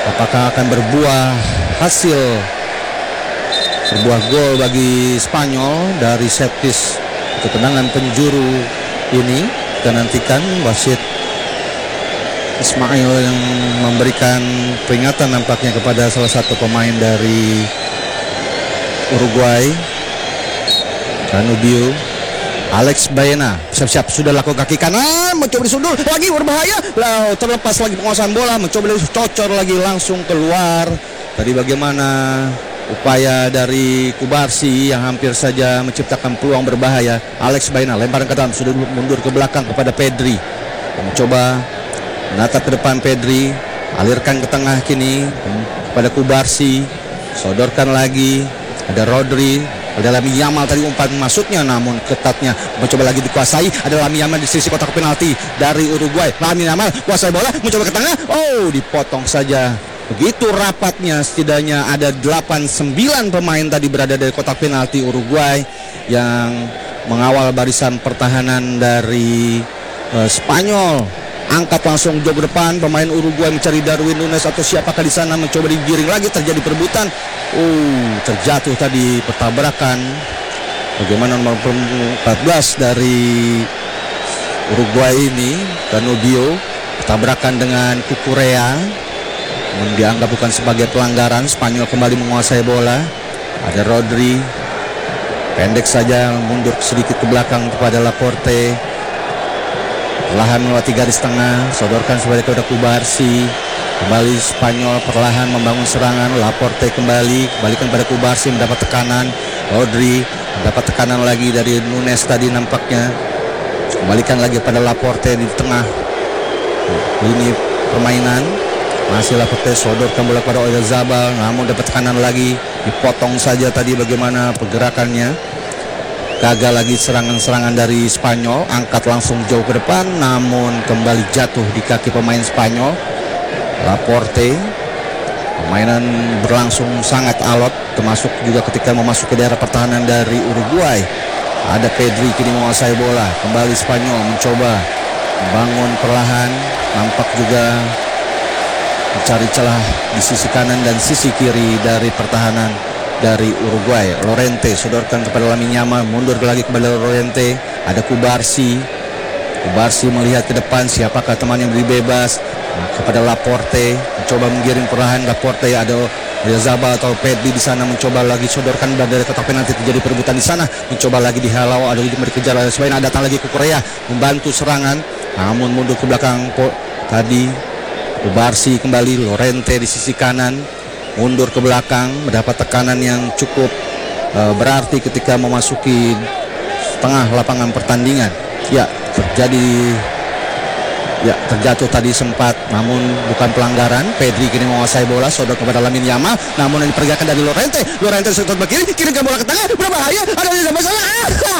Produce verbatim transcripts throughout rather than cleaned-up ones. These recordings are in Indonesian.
Apakah akan berbuah hasil sebuah gol bagi Spanyol dari set piece untuk tendangan penjuru ini? Kita nantikan. Wasit Ismail yang memberikan peringatan nampaknya kepada salah satu pemain dari Uruguay, Danubio. Alex Baena siap-siap sudah lakukan kaki kanan, mencoba disundul lagi, berbahaya, lalu terlepas lagi penguasaan bola, mencoba cocor lagi langsung keluar. Tadi bagaimana upaya dari Kubarsi yang hampir saja menciptakan peluang berbahaya. Alex Baena lemparan ke dalam, sudah mundur ke belakang kepada Pedri, mencoba menatap ke depan. Pedri alirkan ke tengah kini kepada Kubarsi, sodorkan lagi, ada Rodri. Ada Lamine Yamal tadi umpan masuknya, namun ketatnya mencoba lagi dikuasai. Ada Lamine Yamal di sisi kotak penalti dari Uruguay. Lamine Yamal kuasai bola, mencoba ke tengah. Oh, dipotong saja. Begitu rapatnya, setidaknya ada delapan sembilan pemain tadi berada dari kotak penalti Uruguay yang mengawal barisan pertahanan dari uh, Spanyol. Angkat langsung jauh ke depan, pemain Uruguay mencari Darwin Nunes atau siapakah di sana, mencoba digiring lagi, terjadi perebutan. Oh, terjatuh tadi, pertabrakan. Bagaimana nomor empat belas dari Uruguay ini, Danubio, bertabrakan dengan Cucurella, dianggap bukan sebagai pelanggaran. Spanyol kembali menguasai bola. Ada Rodri, pendek saja, mundur sedikit ke belakang kepada Laporte. Perlahan melewati garis tengah, sodorkan sebagai kepada Kubarsi. Kembali Spanyol perlahan membangun serangan. Laporte kembali, kembalikan pada Kubarsi, mendapat tekanan. Rodri mendapat tekanan lagi dari Nunes tadi nampaknya. Kembalikan lagi pada Laporte di tengah lini permainan. Masih Laporte, sodorkan bola pada Oyarzabal, namun dapat tekanan lagi, dipotong saja tadi bagaimana pergerakannya. Gagal lagi serangan-serangan dari Spanyol, angkat langsung jauh ke depan, namun kembali jatuh di kaki pemain Spanyol. Laporte, permainan berlangsung sangat alot, termasuk juga ketika memasuki daerah pertahanan dari Uruguay. Ada Pedri kini menguasai bola, kembali Spanyol mencoba bangun perlahan, nampak juga mencari celah di sisi kanan dan sisi kiri dari pertahanan dari Uruguay. Llorente sodorkan kepada Lamine Yamal, mundur lagi kepada Llorente. Ada Kubarsi. Kubarsi melihat ke depan, siapakah teman yang beri bebas, kepada Laporte, mencoba menggiring perlahan. Laporte, ada Oyarzabal atau Pedri di sana, mencoba lagi sodorkan dari kotak penalti, terjadi perebutan di sana, mencoba lagi dihalau, ada yang dikejar oleh Spain. Datang lagi ke Korea membantu serangan, namun mundur ke belakang. Tadi Kubarsi kembali, Llorente di sisi kanan mundur ke belakang, mendapat tekanan yang cukup uh, berarti ketika memasuki tengah lapangan pertandingan. Ya, terjadi ya terjatuh tadi sempat, namun bukan pelanggaran. Pedri kini menguasai bola, sodor kepada Lamine Yamal, namun yang dipergerakan dari Llorente. Llorente sektor kiri, kirimkan bola ke tengah, berbahaya, ada di sebelah sana.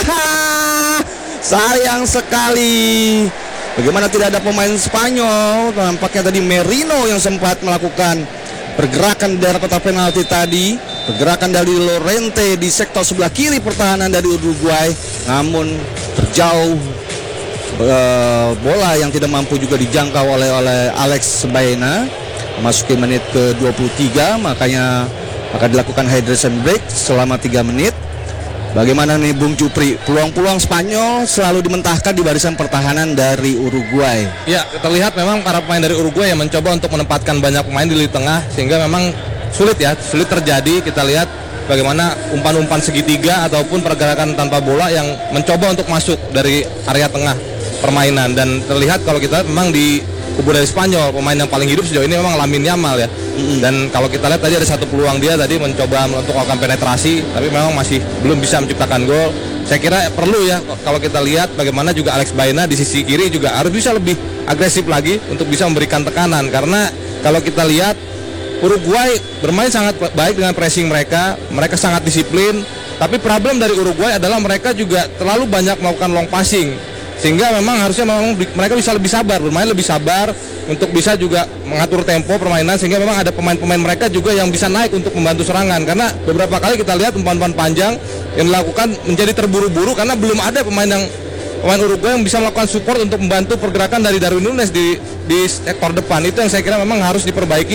Sayang sekali. Bagaimana tidak ada pemain Spanyol? Nampaknya tadi Merino yang sempat melakukan pergerakan di daerah kotak penalti tadi, pergerakan dari Llorente di sektor sebelah kiri pertahanan dari Uruguay, namun terjauh uh, bola yang tidak mampu juga dijangkau oleh oleh Alex Baena. Memasuki menit ke dua puluh tiga, makanya maka dilakukan hydration break selama tiga menit. Bagaimana nih Bung Jupri, peluang-peluang Spanyol selalu dimentahkan di barisan pertahanan dari Uruguay. Ya, terlihat memang para pemain dari Uruguay yang mencoba untuk menempatkan banyak pemain di lini tengah, sehingga memang sulit ya, sulit terjadi. Kita lihat bagaimana umpan-umpan segitiga ataupun pergerakan tanpa bola yang mencoba untuk masuk dari area tengah permainan. Dan terlihat kalau kita memang di kubu dari Spanyol, pemain yang paling hidup sejauh ini memang Lamine Yamal ya. Mm-hmm. Dan kalau kita lihat tadi ada satu peluang dia tadi mencoba untuk melakukan penetrasi, tapi memang masih belum bisa menciptakan gol. Saya kira perlu ya kalau kita lihat bagaimana juga Alex Baena di sisi kiri juga harus bisa lebih agresif lagi untuk bisa memberikan tekanan, karena kalau kita lihat Uruguay bermain sangat baik dengan pressing mereka, mereka sangat disiplin, tapi problem dari Uruguay adalah mereka juga terlalu banyak melakukan long passing, sehingga memang harusnya memang mereka bisa lebih sabar, bermain lebih sabar untuk bisa juga mengatur tempo permainan, sehingga memang ada pemain-pemain mereka juga yang bisa naik untuk membantu serangan. Karena beberapa kali kita lihat umpan-umpan panjang yang dilakukan menjadi terburu-buru karena belum ada pemain yang pemain Uruguay yang bisa melakukan support untuk membantu pergerakan dari Darwin Nunes di di sektor depan. Itu yang saya kira memang harus diperbaiki.